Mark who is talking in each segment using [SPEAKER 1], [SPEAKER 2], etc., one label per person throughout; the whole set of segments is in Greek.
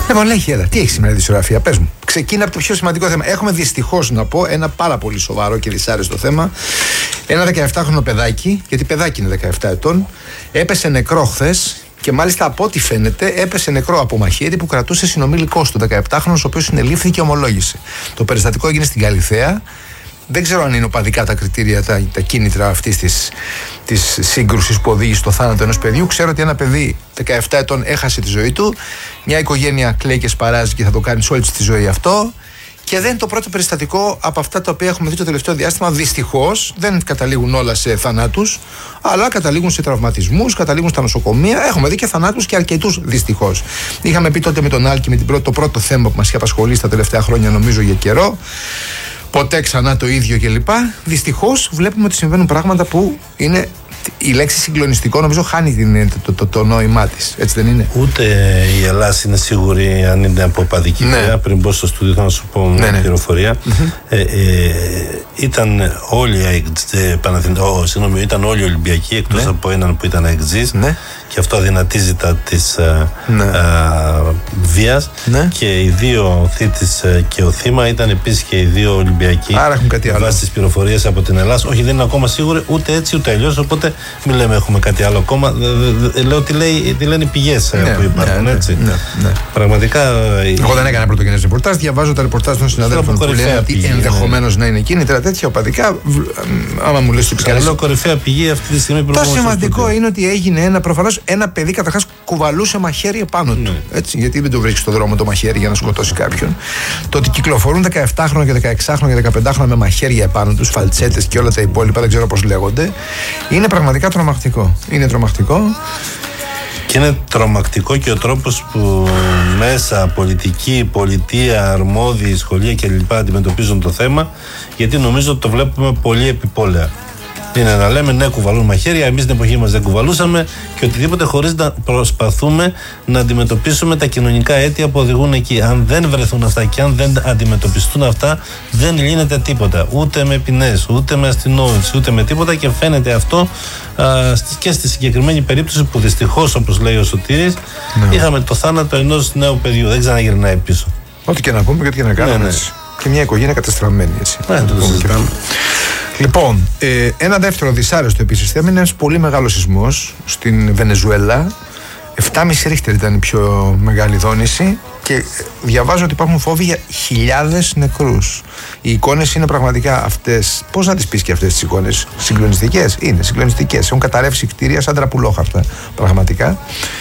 [SPEAKER 1] Λοιπόν, λέγει, έλα, τι έχει σήμερα η δισογραφία, πες μου. Ξεκίνα από το πιο σημαντικό θέμα. Έχουμε δυστυχώς να πω ένα πάρα πολύ σοβαρό και δυσάρεστο θέμα. Ένα 17χρονο παιδάκι, γιατί παιδάκι είναι 17 ετών, έπεσε νεκρό χθες. Και μάλιστα από ό,τι φαίνεται έπεσε νεκρό από μαχαίρι που κρατούσε συνομήλικός του, 17χρονος, ο οποίος συνελήφθη και ομολόγησε. Το περιστατικό έγινε στην Καλιθέα. Δεν ξέρω αν είναι οπαδικά τα κριτήρια, τα κίνητρα αυτής της σύγκρουσης που οδήγησε στο θάνατο ενός παιδιού. Ξέρω ότι ένα παιδί 17 ετών έχασε τη ζωή του. Μια οικογένεια κλαίει και σπαράζει και θα το κάνει σε όλη τη ζωή αυτό. Και δεν είναι το πρώτο περιστατικό από αυτά τα οποία έχουμε δει το τελευταίο διάστημα. Δυστυχώς δεν καταλήγουν όλα σε θανάτους, αλλά καταλήγουν σε τραυματισμούς, καταλήγουν στα νοσοκομεία. Έχουμε δει και θανάτους και αρκετούς δυστυχώς. Είχαμε πει τότε με τον Άλκη, το πρώτο θέμα που μας είχε απασχολήσει τα τελευταία χρόνια, νομίζω για καιρό. Ποτέ ξανά το ίδιο κλπ. Δυστυχώς βλέπουμε ότι συμβαίνουν πράγματα που είναι. Η λέξη συγκλονιστικό νομίζω χάνει το νόημά της, έτσι δεν είναι?
[SPEAKER 2] Ούτε η Ελλάδα είναι σίγουρη αν είναι από οπαδική πορεία. Πριν μπω στο στούντιο θα σου πω μια πληροφορία. Ήταν όλοι ήταν όλοι οι Ολυμπιακοί εκτός από έναν που ήταν αεκτζής, και αυτό αδυνατίζει τα της βίας, και οι δύο θύτης και ο θύμα ήταν επίσης και οι δύο Ολυμπιακοί.
[SPEAKER 1] Άρα έχουν κάτι άλλο.
[SPEAKER 2] Βάσει τις πληροφορίες από την Ελλάδα. Όχι, δεν είναι ακόμα σίγουροι ούτε έτσι ούτε αλλιώς, οπότε μην λέμε έχουμε κάτι άλλο ακόμα. Λέω τι λένε οι πηγές που υπάρχουν, έτσι. Πραγματικά.
[SPEAKER 1] Εγώ δεν έκανα πρωτογενές ρεπορτάζ, διαβάζω τα ρεπορτάζ των συναδέλφων που λένε ότι ενδεχομένως να είναι κίνητρα τέτοια οπαδικά. Άμα μου λες ότι
[SPEAKER 2] επικαλέσαι. Λέω κορυφαία πηγή αυτή τη στιγμή.
[SPEAKER 1] Το σημαντικό είναι ότι έγινε προφανώς ένα παιδί καταρχάς κουβαλούσε μαχαίρι επάνω του. Έτσι, γιατί δεν το βρίσκει στον δρόμο το μαχαίρι για να σκοτώσει κάποιον. Το ότι κυκλοφορούν 17χρονα και 16χρονα και 15χρονα με μαχαίρια επάνω τους, φαλτσέτες και όλα τα υπόλοιπα, δεν ξέρω πώς λέγονται, είναι πραγματικά τρομακτικό. Είναι τρομακτικό.
[SPEAKER 2] Και είναι τρομακτικό και ο τρόπος που μέσα πολιτική, πολιτεία, αρμόδιοι, σχολεία κλπ. Αντιμετωπίζουν το θέμα, γιατί νομίζω ότι το βλέπουμε πολύ επιπόλαια. Είναι να λέμε ναι, κουβαλούν μαχαίρια, εμείς την εποχή μας δεν κουβαλούσαμε και οτιδήποτε, χωρίς να προσπαθούμε να αντιμετωπίσουμε τα κοινωνικά αίτια που οδηγούν εκεί. Αν δεν βρεθούν αυτά και αν δεν αντιμετωπιστούν αυτά, δεν λύνεται τίποτα. Ούτε με ποινές, ούτε με αστυνόμευση, ούτε με τίποτα, και φαίνεται αυτό και στη συγκεκριμένη περίπτωση που δυστυχώς, όπως λέει ο Σωτήρης, είχαμε το θάνατο ενός νέου παιδιού. Δεν ξαναγυρνάει πίσω.
[SPEAKER 1] Ό,τι και να πούμε και ό,τι και να κάνουμε. Και μια οικογένεια καταστραμμένη, έτσι.
[SPEAKER 2] Το συζητάμε.
[SPEAKER 1] Λοιπόν, ένα δεύτερο δυσάρεστο επίσης θέμα είναι ένας πολύ μεγάλος σεισμός στην Βενεζουέλα. 7,5 ρίχτερ ήταν η πιο μεγάλη δόνηση και διαβάζω ότι υπάρχουν φόβοι για χιλιάδες νεκρούς. Οι εικόνες είναι πραγματικά αυτές. Πώς να τις πεις και αυτές τις εικόνες? Συγκλονιστικές. Είναι συγκλονιστικές. Έχουν καταρρεύσει κτίρια σαν τραπουλόχαρτα. Πραγματικά.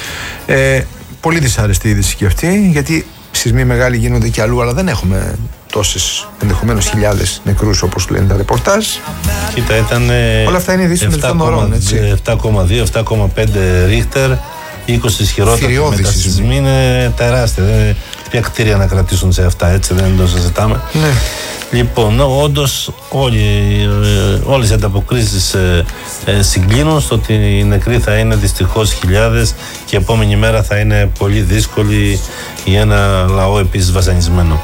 [SPEAKER 1] Πολύ δυσάρεστη είδηση και αυτή, γιατί σεισμοί μεγάλοι γίνονται και αλλού, αλλά δεν έχουμε τόσες ενδεχομένως χιλιάδες νεκρούς όπως λένε τα ρεπορτάζ.
[SPEAKER 2] Κοίτα, ήταν.
[SPEAKER 1] Όλα αυτά είναι ειδήσεις των ωρών, έτσι.
[SPEAKER 2] 7,2, 7,5 ρίχτερ, 20 ισχυρότερα μετασυσμοί, είναι τεράστια. Ποια κτίρια να κρατήσουν σε αυτά, έτσι, δεν το συζητάμε.
[SPEAKER 1] Ναι.
[SPEAKER 2] Λοιπόν, όντως όλες οι ανταποκρίσεις συγκλίνουν στο ότι οι νεκροί θα είναι δυστυχώς χιλιάδες και η επόμενη μέρα θα είναι πολύ δύσκολη για ένα λαό επίσης βασανισμένο.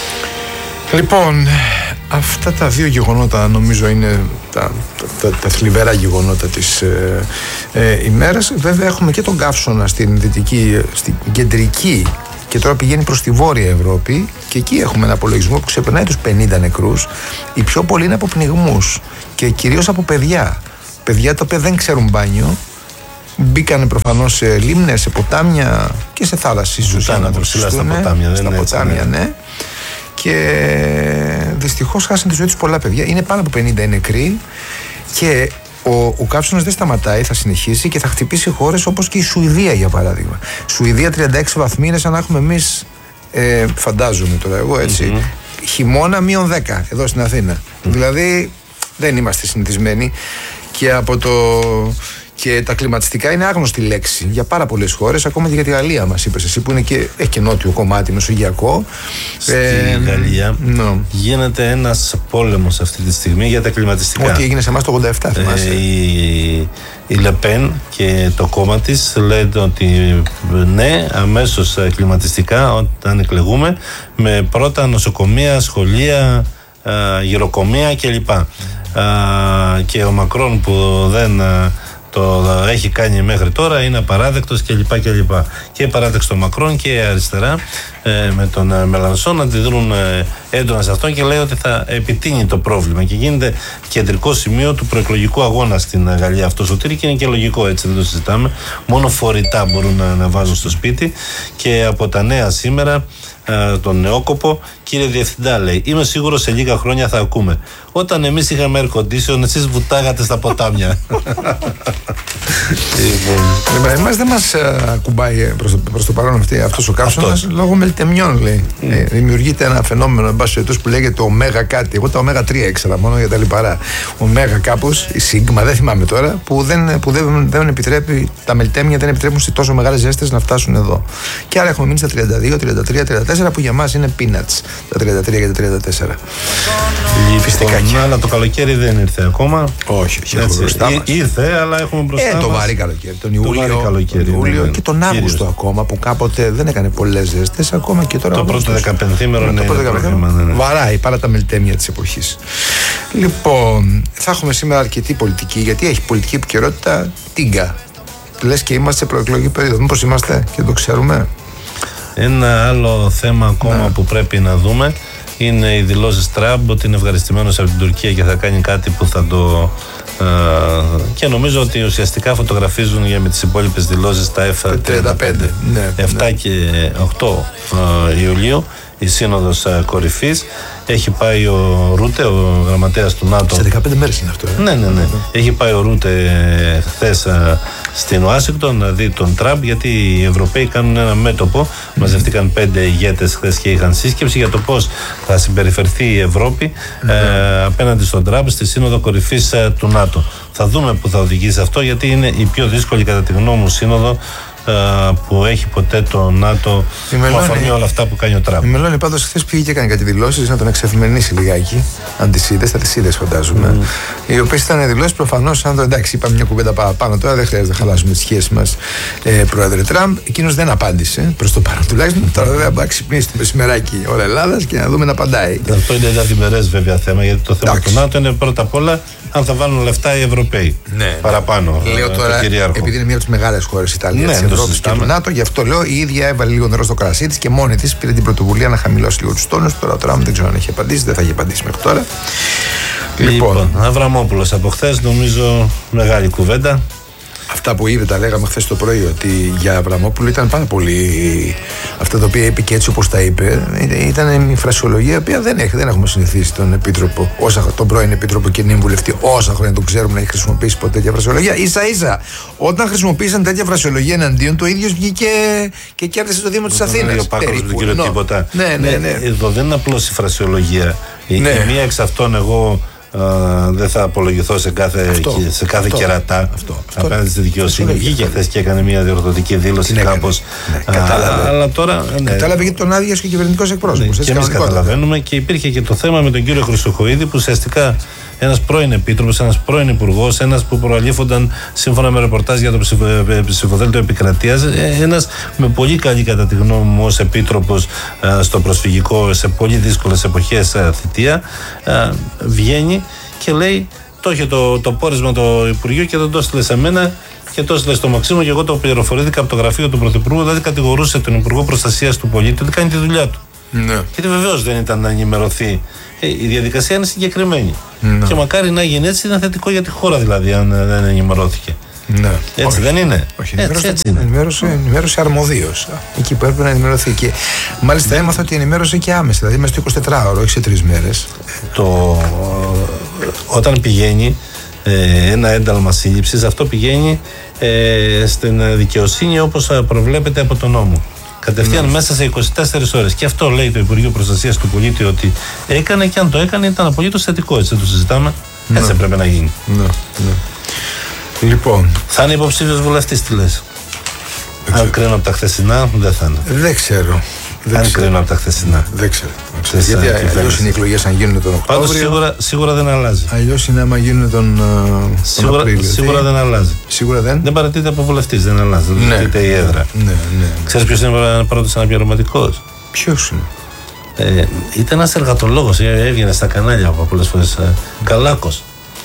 [SPEAKER 1] Λοιπόν, αυτά τα δύο γεγονότα νομίζω είναι τα θλιβερά γεγονότα της ημέρας. Βέβαια έχουμε και τον καύσωνα στην κεντρική, και τώρα πηγαίνει προς τη Βόρεια Ευρώπη, και εκεί έχουμε ένα απολογισμό που ξεπερνάει τους 50 νεκρούς. Οι πιο πολλοί είναι από πνιγμούς και κυρίως από παιδιά. Παιδιά τα οποία δεν ξέρουν μπάνιο, μπήκανε προφανώς σε λίμνες, σε ποτάμια και σε θάλασσες.
[SPEAKER 2] Στα ποτάμια,
[SPEAKER 1] ναι. Και δυστυχώς χάσαν τη ζωή τους πολλά παιδιά. Είναι πάνω από 50 οι νεκροί και ο καύσωνας δεν σταματάει, θα συνεχίσει και θα χτυπήσει χώρες όπως και η Σουηδία, για παράδειγμα. Σουηδία 36 βαθμοί είναι σαν να έχουμε εμείς, φαντάζομαι τώρα εγώ, έτσι, χειμώνα -10 εδώ στην Αθήνα. Δηλαδή δεν είμαστε συνηθισμένοι και τα κλιματιστικά είναι άγνωστη λέξη για πάρα πολλές χώρες, ακόμα και για τη Γαλλία μας είπες εσύ, που είναι και, έχει και νότιο κομμάτι μεσογειακό.
[SPEAKER 2] Στη Γαλλία γίνεται ένας πόλεμος αυτή τη στιγμή για τα κλιματιστικά.
[SPEAKER 1] Ό,τι έγινε σε εμάς το 87, θυμάσαι.
[SPEAKER 2] Η Λεπέν και το κόμμα της λένε ότι ναι, αμέσως κλιματιστικά όταν εκλεγούμε, με πρώτα νοσοκομεία, σχολεία, γυροκομεία κλπ. Και ο Μακρόν που δεν το έχει κάνει μέχρι τώρα είναι απαράδεκτος κλπ. Και η παράδεξη των Μακρόν και η αριστερά με τον Μελανσόν αντιδρούν έντονα σε αυτό και λέει ότι θα επιτείνει το πρόβλημα και γίνεται κεντρικό σημείο του προεκλογικού αγώνα στην Γαλλία αυτό, Σωτήρη, και είναι και λογικό, έτσι δεν το συζητάμε. Μόνο φορητά μπορούν να βάζουν στο σπίτι. Και από τα νέα σήμερα, τον Νεόκοπο, κύριε Διευθυντά, λέει, είμαι σίγουρος σε λίγα χρόνια θα ακούμε. Όταν εμείς είχαμε air condition, εσείς βουτάγατε στα ποτάμια.
[SPEAKER 1] Εμάς δεν μας ακουμπάει προς το παρόν αυτός ο καύσωνας λόγω μελτεμιών, λέει. Δημιουργείται ένα φαινόμενο, εν πάση περιπτώσει, που λέγεται ωμέγα κάτι. Εγώ τα ωμέγα 3 ήξερα μόνο για τα λιπαρά. Ωμέγα κάπως, η σίγμα, δεν θυμάμαι τώρα, που δεν επιτρέπει, τα μελτέμια δεν επιτρέπουν σε τόσο μεγάλες ζέστες να φτάσουν εδώ. Και άρα έχουμε μείνει στα 32, 33, 34, που για μας είναι peanuts, τα 33 και τα 34.
[SPEAKER 2] Φυσικά. Αλλά το καλοκαίρι δεν ήρθε ακόμα.
[SPEAKER 1] Όχι,
[SPEAKER 2] ήρθε, αλλά έχουμε μπροστά μας
[SPEAKER 1] το βαρύ καλοκαίρι. Τον Ιούλιο και τον Αύγουστο ακόμα, που κάποτε δεν έκανε πολλές ζέστες, ακόμα και τώρα.
[SPEAKER 2] Το πρώτο 15μέρο είναι πρόβλημα.
[SPEAKER 1] Βαράει παρά τα μελτέμια της εποχής. Λοιπόν, θα έχουμε σήμερα αρκετή πολιτική, γιατί έχει πολιτική επικαιρότητα τίγκα. Λες και είμαστε σε προεκλογική περίοδο. Μήπως είμαστε και το ξέρουμε.
[SPEAKER 2] Ένα άλλο θέμα ακόμα που πρέπει να δούμε είναι οι δηλώσεις Τραμπ ότι είναι ευχαριστημένος από την Τουρκία και θα κάνει κάτι που θα το... και νομίζω ότι ουσιαστικά φωτογραφίζουν για με τις υπόλοιπες δηλώσεις τα F-35. 7 και 8 Ιουλίου η Σύνοδος Κορυφής. Έχει πάει ο Ρούτε, ο γραμματέας του ΝΑΤΟ.
[SPEAKER 1] Σε 15 μέρες είναι αυτό.
[SPEAKER 2] Ναι. Έχει πάει ο Ρούτε χθες στην Ουάσιγκτον να δει τον Τραμπ, γιατί οι Ευρωπαίοι κάνουν ένα μέτωπο. Μαζευτήκαν 5 ηγέτες χθες και είχαν σύσκεψη για το πώς θα συμπεριφερθεί η Ευρώπη απέναντι στον Τραμπ στη Σύνοδο Κορυφής του ΝΑΤΟ. Θα δούμε που θα οδηγήσει αυτό, γιατί είναι η πιο δύσκολη κατά τη γνώμη μου σύνοδο που έχει ποτέ το ΝΑΤΟ, που αφορμεί όλα αυτά που κάνει ο Τραμπ.
[SPEAKER 1] Η Μελώνη πάντως χθες πήγε και έκανε κάτι δηλώσεις να τον εξεφημενήσει λιγάκι. Αν τις είδες, θα τις είδες φαντάζομαι. Οι οποίες ήταν δηλώσεις προφανώς, αν το εντάξει, είπαμε μια κουβέντα παραπάνω τώρα, δεν χρειάζεται να χαλάσουμε τις σχέσεις μας, πρόεδρε Τραμπ. Εκείνος δεν απάντησε προς το παρόν τουλάχιστον. Τώρα βέβαια θα ξυπνήσει το μεσημεράκι ώρα Ελλάδας και να δούμε να απαντάει.
[SPEAKER 2] Αυτό είναι ένα διμερές βέβαια θέμα, γιατί το θέμα του ΝΑΤΟ είναι πρώτα απ' όλα αν θα βάλουν λεφτά οι Ευρωπαίοι. Παραπάνω.
[SPEAKER 1] Λέω τώρα, επειδή είναι μια από τις μεγάλες χώρες Ιταλία της Ευρώπης και του ΝΑΤΟ, γι' αυτό λέω, η ίδια έβαλε λίγο νερό στο κρασί της και μόνη της πήρε την πρωτοβουλία να χαμηλώσει λίγο τους τόνους. Τώρα ο Τραμπ δεν ξέρω αν έχει απαντήσει, δεν θα έχει απαντήσει μέχρι τώρα.
[SPEAKER 2] Λοιπόν, Αβραμόπουλος από χθες, νομίζω μεγάλη κουβέντα.
[SPEAKER 1] Αυτά που είπε, τα λέγαμε χθες το πρωί, ότι για Αβραμόπουλο ήταν πάρα πολύ. Αυτά τα οποία είπε και έτσι όπως τα είπε, ήταν μια φρασιολογία που δεν έχουμε συνηθίσει τον Επίτροπο, τον πρώην Επίτροπο και νυν βουλευτή, όσα χρόνια τον ξέρουμε να έχει χρησιμοποιήσει ποτέ τέτοια φρασιολογία. Ίσα-ίσα, όταν χρησιμοποίησαν τέτοια φρασιολογία εναντίον, το ίδιο βγήκε και κέρδισε το Δήμο της Αθήνας.
[SPEAKER 2] Εδώ δεν είναι απλώς η φρασιολογία. Η μία εξ αυτών εγώ. Δεν θα απολογηθώ σε κάθε κερατά απέναντι στη δικαιοσύνη. Βγήκε χθες και έκανε μια διορθωτική δήλωση κάπως. Αλλά τώρα.
[SPEAKER 1] Κατάλαβε γιατί τον άδειασε και ο κυβερνητικός εκπρόσωπος.
[SPEAKER 2] Και εμείς καταλαβαίνουμε, και υπήρχε και το θέμα με τον κύριο Χρυσοχοΐδη, που ουσιαστικά ένας πρώην επίτροπος, ένας πρώην υπουργός, ένας που προαλήφονταν σύμφωνα με ρεπορτάζ για το ψηφοδέλτιο επικρατείας, ένας με πολύ καλή κατά τη γνώμη μου ως επίτροπος στο προσφυγικό σε πολύ δύσκολες εποχές θητεία, βγαίνει και λέει το είχε το πόρισμα το Υπουργείο και δεν το έστειλε σε μένα και το έστειλε στο Μαξίμου, και εγώ το πληροφορήθηκα από το γραφείο του Πρωθυπουργού, δηλαδή κατηγορούσε τον Υπουργό Προστασίας του Πολίτη ότι κάνει τη δουλειά του. Ναι. Γιατί βεβαίως δεν ήταν να ενημερωθεί. Η διαδικασία είναι συγκεκριμένη. Ναι. Και μακάρι να γίνει έτσι, ήταν θετικό για τη χώρα δηλαδή, αν δεν ενημερώθηκε. Ναι. Έτσι όχι, δεν είναι.
[SPEAKER 1] Όχι, ενημέρωσε αρμοδίως. Εκεί που έπρεπε να ενημερωθεί. Και μάλιστα έμαθα ότι ενημέρωσε και άμεσα, δηλαδή μέσα στο 24ωρο, όχι σε 3 μέρες.
[SPEAKER 2] Όταν πηγαίνει ένα ένταλμα σύλληψης, αυτό πηγαίνει στην δικαιοσύνη όπως προβλέπεται από τον νόμο. Κατευθείαν μέσα σε 24 ώρες. Και αυτό λέει το Υπουργείο Προστασίας του Πολίτη ότι έκανε, και αν το έκανε ήταν απολύτως θετικό. Έτσι δεν το συζητάμε. Έτσι πρέπει να γίνει.
[SPEAKER 1] Λοιπόν.
[SPEAKER 2] Θα είναι υποψήφιος βουλευτής, τι λες? Αν κρίνω από τα χθεσινά, δεν θα είναι.
[SPEAKER 1] Δεν ξέρω.
[SPEAKER 2] Αν κρίνω από τα χθεσινά.
[SPEAKER 1] Δεν ξέρω. Γιατί αλλιώς είναι οι εκλογές αν γίνουν τον Οκτώβριο.
[SPEAKER 2] Πάντως σίγουρα δεν αλλάζει.
[SPEAKER 1] Αλλιώς είναι άμα γίνουν τον Απρίλιο.
[SPEAKER 2] Σίγουρα δεν αλλάζει.
[SPEAKER 1] Σίγουρα δεν.
[SPEAKER 2] Δεν παρατείται από βουλευτής, δεν αλλάζει. Δεν παρατείται η έδρα. Ξέρεις ποιος είναι πρώτος αναπληρωματικός?
[SPEAKER 1] Ποιος είναι?
[SPEAKER 2] Ήταν ένας εργατολόγος, έβγαινε στα κανάλια από πολλές φορές. Καλάκος.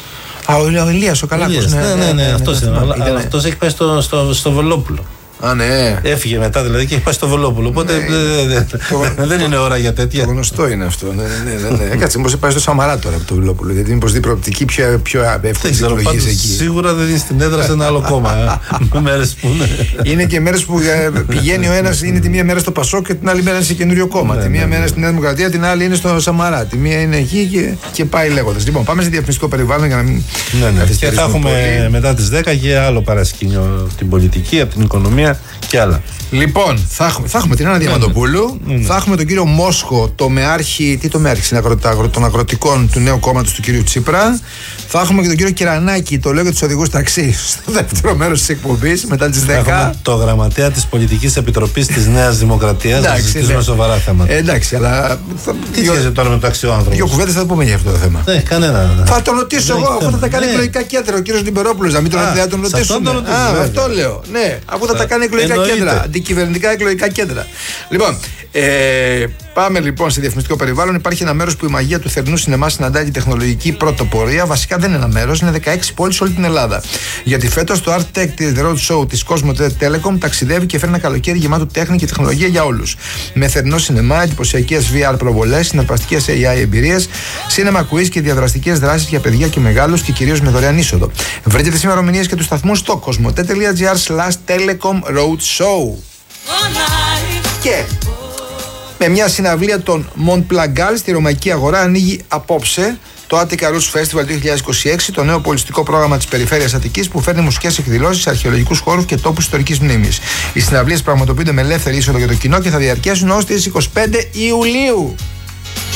[SPEAKER 1] Α, ο Ηλίας ο Καλάκος.
[SPEAKER 2] Ναι, αυτός είναι. Αλλά αυτός έχει πάει στο Βελόπουλο.
[SPEAKER 1] Α, ναι.
[SPEAKER 2] Έφυγε μετά δηλαδή και έχει πάει στο Βελόπουλο. Οπότε δεν είναι ώρα για τέτοια.
[SPEAKER 1] Γνωστό είναι αυτό. Ναι. Κάτσε, μήπως πάει στο Σαμαρά τώρα από το Βελόπουλο. Γιατί μήπως δει προοπτική πιο εύκολη εκλογή εκεί.
[SPEAKER 2] Σίγουρα δεν είναι στην έδρα σε ένα άλλο κόμμα. Μέρες που
[SPEAKER 1] είναι και μέρες που πηγαίνει ο ένας, είναι τη μία μέρα στο Πασόκ και την άλλη μέρα είναι σε καινούριο κόμμα. Τη μία μέρα στην Νέα Δημοκρατία, την άλλη είναι στο Σαμαρά. Τη μία είναι εκεί και πάει λέγοντας. Λοιπόν, πάμε σε διαφημιστικό περιβάλλον για να μην.
[SPEAKER 2] Και θα έχουμε μετά τις 10 και άλλο παρασκήνιο, την πολιτική, από την οικονομία και άλλα.
[SPEAKER 1] Λοιπόν, θα έχουμε την Άννα Διαμαντοπούλου, θα έχουμε τον κύριο Μόσχο, τομεάρχη των αγροτικών του νέου κόμματος του κύριου Τσίπρα. Θα έχουμε και τον κύριο Κυρανάκη, το λέω για τους οδηγούς ταξί, στο δεύτερο μέρος της εκπομπής, μετά τις 10.
[SPEAKER 2] Έχουμε το γραμματέα της Πολιτικής Επιτροπής της Νέας Δημοκρατίας. Θα συζητήσουμε σοβαρά θέματα.
[SPEAKER 1] Εντάξει, αλλά.
[SPEAKER 2] Τι σχέση τώρα με το αξιόανθρωπο.
[SPEAKER 1] Δύο κουβέντες θα πούμε για αυτό το θέμα.
[SPEAKER 2] Κανένα.
[SPEAKER 1] Θα τον ρωτήσω εγώ, αφού θα τα κάνει εκλογικά κέντρα. Ο κύριος Λιμπερόπουλος, να μην τον ρωτήσουμε. Αυτό λέω. Ναι, αφού θα τα κάνει εκλογικά κέντρα. Αντικυβερνητικά εκλογικά κέντρα. Λοιπόν, πάμε λοιπόν σε διαφημιστικό περιβάλλον. Υπάρχει ένα μέρος που η μαγεία του θερινού σινεμά συναντάει την τεχνολογική πρωτοπορία. Βασικά δεν είναι ένα μέρος, είναι 16 πόλεις σε όλη την Ελλάδα. Γιατί φέτος το Art Tech The Road Show της Cosmote Telecom ταξιδεύει και φέρνει ένα καλοκαίρι γεμάτο τέχνη και τεχνολογία για όλους. Με θερινό σινεμά, εντυπωσιακές VR προβολές, συναρπαστικές AI εμπειρίες, cinema quiz και διαδραστικές δράσεις για παιδιά και μεγάλους και κυρίως με δωρεάν είσοδο. Βρείτε τις ημερομηνίες και τους σταθμούς στο cosmote.gr/telecom road show. Και με μια συναυλία των Mont Plagal στη Ρωμαϊκή Αγορά ανοίγει απόψε το Attica Roots Festival 2026, το νέο πολιτιστικό πρόγραμμα της Περιφέρειας Αττικής που φέρνει μουσικές εκδηλώσεις σε αρχαιολογικούς χώρους και τόπους ιστορικής μνήμης. Οι συναυλίες πραγματοποιούνται με ελεύθερη είσοδο για το κοινό και θα διαρκέσουν ως τις 25 Ιουλίου.